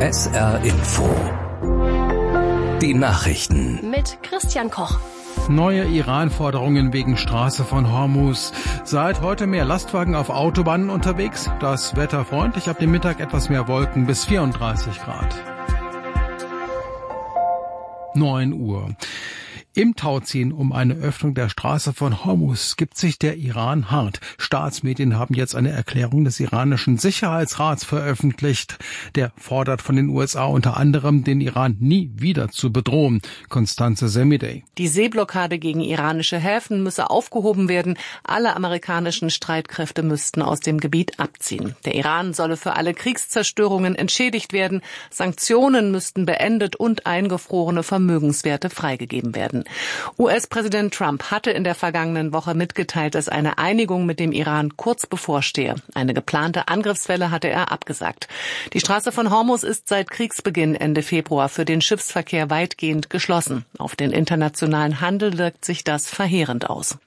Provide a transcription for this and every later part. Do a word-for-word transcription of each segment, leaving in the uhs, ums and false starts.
S R Info. Die Nachrichten. Mit Christian Koch. Neue Iran-Forderungen wegen Straße von Hormuz. Seit heute mehr Lastwagen auf Autobahnen unterwegs. Das Wetter freundlich, ab dem Mittag etwas mehr Wolken bis vierunddreißig Grad. neun Uhr. Im Tauziehen um eine Öffnung der Straße von Hormuz gibt sich der Iran hart. Staatsmedien haben jetzt eine Erklärung des iranischen Sicherheitsrats veröffentlicht. Der fordert von den U S A unter anderem, den Iran nie wieder zu bedrohen. Constanze Semidey. Die Seeblockade gegen iranische Häfen müsse aufgehoben werden. Alle amerikanischen Streitkräfte müssten aus dem Gebiet abziehen. Der Iran solle für alle Kriegszerstörungen entschädigt werden. Sanktionen müssten beendet und eingefrorene Vermögenswerte freigegeben werden. U S-Präsident Trump hatte in der vergangenen Woche mitgeteilt, dass eine Einigung mit dem Iran kurz bevorstehe. Eine geplante Angriffswelle hatte er abgesagt. Die Straße von Hormuz ist seit Kriegsbeginn Ende Februar für den Schiffsverkehr weitgehend geschlossen. Auf den internationalen Handel wirkt sich das verheerend aus.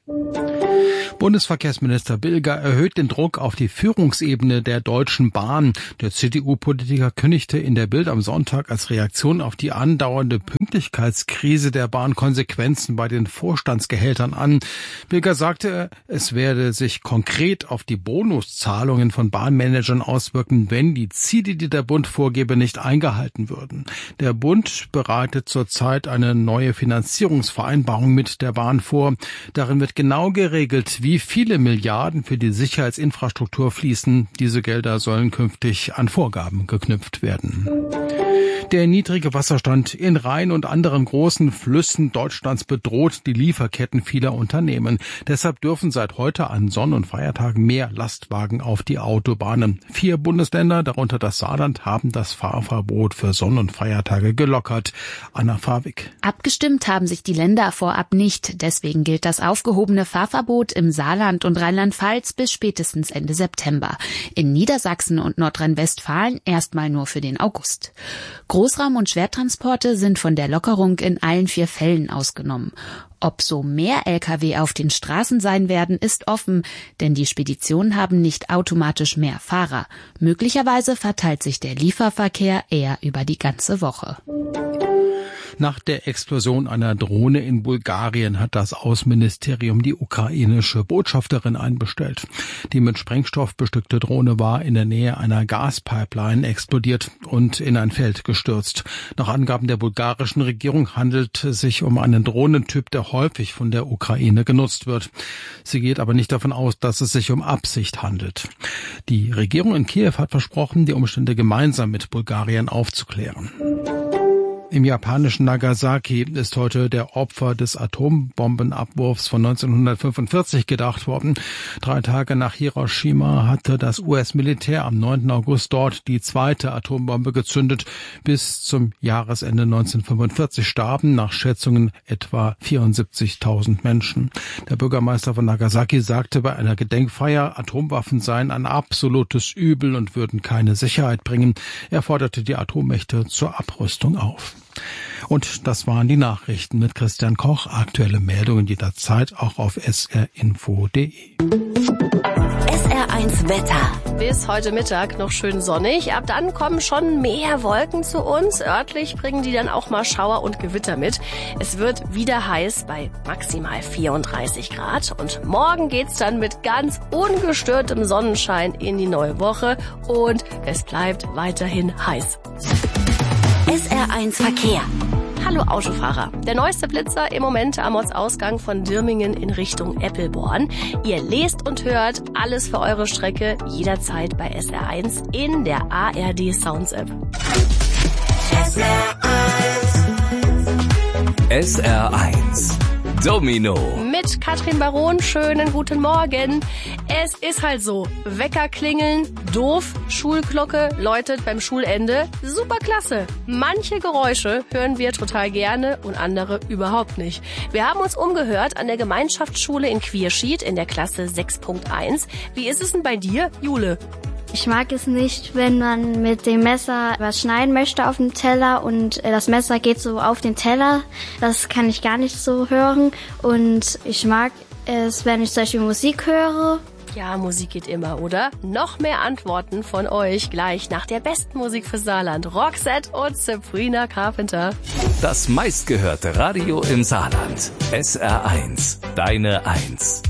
Bundesverkehrsminister Bilger erhöht den Druck auf die Führungsebene der Deutschen Bahn. Der C D U-Politiker kündigte in der Bild am Sonntag als Reaktion auf die andauernde Pünktlichkeitskrise der Bahn Konsequenzen bei den Vorstandsgehältern an. Bilger sagte, es werde sich konkret auf die Bonuszahlungen von Bahnmanagern auswirken, wenn die Ziele, die der Bund vorgebe, nicht eingehalten würden. Der Bund bereitet zurzeit eine neue Finanzierungsvereinbarung mit der Bahn vor. Darin wird genau geregelt, wie viele Milliarden für die Sicherheitsinfrastruktur fließen. Diese Gelder sollen künftig an Vorgaben geknüpft werden. Der niedrige Wasserstand in Rhein und anderen großen Flüssen Deutschlands bedroht die Lieferketten vieler Unternehmen. Deshalb dürfen seit heute an Sonn- und Feiertagen mehr Lastwagen auf die Autobahnen. Vier Bundesländer, darunter das Saarland, haben das Fahrverbot für Sonn- und Feiertage gelockert. Anna Fawig. Abgestimmt haben sich die Länder vorab nicht. Deswegen gilt das aufgehobene Fahrverbot im Saarland und Rheinland-Pfalz bis spätestens Ende September. In Niedersachsen und Nordrhein-Westfalen erstmal nur für den August. Großraum- und Schwertransporte sind von der Lockerung in allen vier Fällen ausgenommen. Ob so mehr L K W auf den Straßen sein werden, ist offen, denn die Speditionen haben nicht automatisch mehr Fahrer. Möglicherweise verteilt sich der Lieferverkehr eher über die ganze Woche. Nach der Explosion einer Drohne in Bulgarien hat das Außenministerium die ukrainische Botschafterin einbestellt. Die mit Sprengstoff bestückte Drohne war in der Nähe einer Gaspipeline explodiert und in ein Feld gestürzt. Nach Angaben der bulgarischen Regierung handelt es sich um einen Drohnentyp, der häufig von der Ukraine genutzt wird. Sie geht aber nicht davon aus, dass es sich um Absicht handelt. Die Regierung in Kiew hat versprochen, die Umstände gemeinsam mit Bulgarien aufzuklären. Im japanischen Nagasaki ist heute der Opfer des Atombombenabwurfs von neunzehnhundertfünfundvierzig gedacht worden. Drei Tage nach Hiroshima hatte das U S-Militär am neunten August dort die zweite Atombombe gezündet. Bis zum Jahresende neunzehnhundertfünfundvierzig starben nach Schätzungen etwa vierundsiebzigtausend Menschen. Der Bürgermeister von Nagasaki sagte bei einer Gedenkfeier, Atomwaffen seien ein absolutes Übel und würden keine Sicherheit bringen. Er forderte die Atommächte zur Abrüstung auf. Und das waren die Nachrichten mit Christian Koch. Aktuelle Meldungen jederzeit auch auf s r info punkt d e. S R eins Wetter. Bis heute Mittag noch schön sonnig. Ab dann kommen schon mehr Wolken zu uns. Örtlich bringen die dann auch mal Schauer und Gewitter mit. Es wird wieder heiß bei maximal vierunddreißig Grad. Und morgen geht's dann mit ganz ungestörtem Sonnenschein in die neue Woche. Und es bleibt weiterhin heiß. S R eins Verkehr. Hallo Autofahrer. Der neueste Blitzer im Moment am Ortsausgang von Dirmingen in Richtung Eppelborn. Ihr lest und hört alles für eure Strecke jederzeit bei S R eins in der A R D Sounds App. S R eins. S R eins. Domino. Mit Katrin Baron, schönen guten Morgen. Es ist halt so, Wecker klingeln, doof, Schulglocke läutet beim Schulende, superklasse. Manche Geräusche hören wir total gerne und andere überhaupt nicht. Wir haben uns umgehört an der Gemeinschaftsschule in Quierschied in der Klasse sechs Punkt eins. Wie ist es denn bei dir, Jule? Ich mag es nicht, wenn man mit dem Messer was schneiden möchte auf dem Teller und das Messer geht so auf den Teller. Das kann ich gar nicht so hören. Und ich mag es, wenn ich zum Beispiel Musik höre. Ja, Musik geht immer, oder? Noch mehr Antworten von euch gleich nach der besten Musik für Saarland. Roxette und Sabrina Carpenter. Das meistgehörte Radio im Saarland. S R eins. Deine Eins.